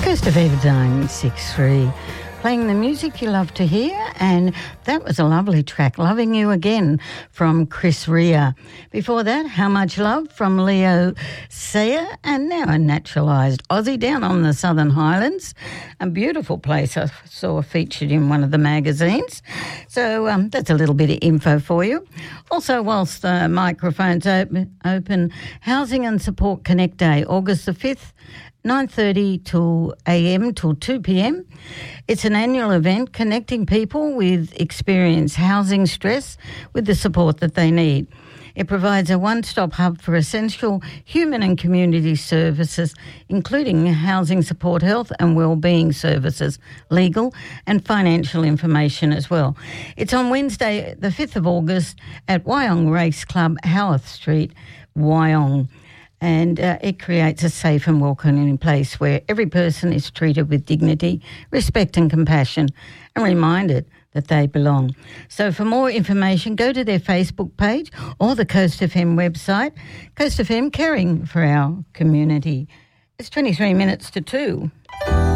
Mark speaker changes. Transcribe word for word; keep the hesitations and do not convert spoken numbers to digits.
Speaker 1: Coast F M nine six three, playing the music you love to hear, and that was a lovely track, Loving You Again, from Chris Rea. Before that, How Much Love from Leo Sayer, and now a naturalised Aussie down on the Southern Highlands. A beautiful place I saw featured in one of the magazines. So um, that's a little bit of info for you. Also, whilst the microphone's open, open Housing and Support Connect Day, August the fifth, nine thirty till a m till two p m. It's an annual event connecting people with experienced housing stress with the support that they need. It provides a one-stop hub for essential human and community services, including housing support, health and wellbeing services, legal and financial information as well. It's on Wednesday, the fifth of August at Wyong Race Club, Howarth Street, Wyong. And uh, it creates a safe and welcoming place where every person is treated with dignity, respect and compassion, and reminded that they belong. So for more information, go to their Facebook page or the Coast F M website. Coast F M, caring for our community. It's twenty-three minutes to two.